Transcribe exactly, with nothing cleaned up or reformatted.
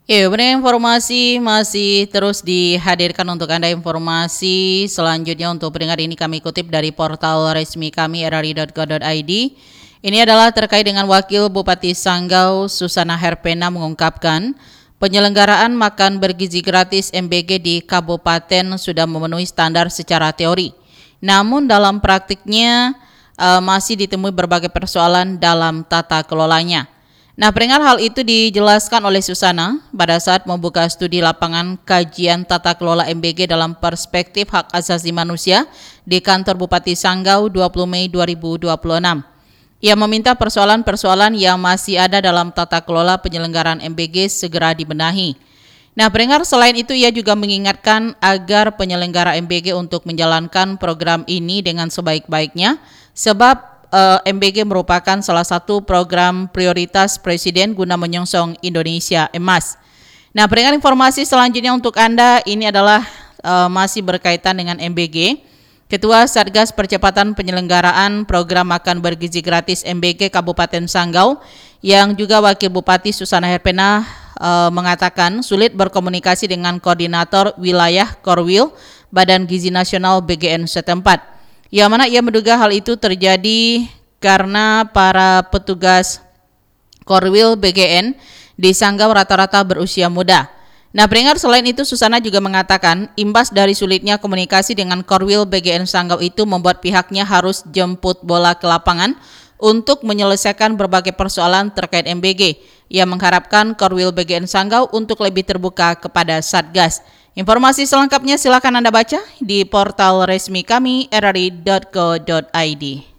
Ya, benar informasi masih terus dihadirkan untuk Anda informasi selanjutnya untuk pendengar ini kami kutip dari portal resmi kami r r i dot go dot i d. Ini adalah terkait dengan Wakil Bupati Sanggau Susana Herpena mengungkapkan penyelenggaraan makan bergizi gratis M B G di kabupaten sudah memenuhi standar secara teori. Namun dalam praktiknya uh, masih ditemui berbagai persoalan dalam tata kelolanya. Nah, peringat hal itu dijelaskan oleh Susana pada saat membuka studi lapangan kajian tata kelola M B G dalam perspektif hak asasi manusia di kantor Bupati Sanggau dua puluh Mei dua ribu dua puluh enam. Ia meminta persoalan-persoalan yang masih ada dalam tata kelola penyelenggaraan M B G segera dibenahi. Nah, peringat selain itu ia juga mengingatkan agar penyelenggara M B G untuk menjalankan program ini dengan sebaik-baiknya sebab Uh, M B G merupakan salah satu program prioritas Presiden guna menyongsong Indonesia Emas. Nah, pendengar informasi selanjutnya untuk Anda ini adalah uh, masih berkaitan dengan M B G. Ketua Satgas Percepatan Penyelenggaraan Program Makan Bergizi Gratis M B G Kabupaten Sanggau yang juga Wakil Bupati Susana Herpena uh, mengatakan sulit berkomunikasi dengan Koordinator Wilayah Korwil Badan Gizi Nasional B G N setempat. Yang mana ia menduga hal itu terjadi karena para petugas Korwil B G N di Sanggau rata-rata berusia muda. Nah, peringat selain itu Susana juga mengatakan imbas dari sulitnya komunikasi dengan Korwil B G N Sanggau itu membuat pihaknya harus jemput bola ke lapangan untuk menyelesaikan berbagai persoalan terkait M B G. Ia mengharapkan Korwil B G N Sanggau untuk lebih terbuka kepada Satgas. Informasi selengkapnya silakan Anda baca di portal resmi kami r r i dot go dot i d.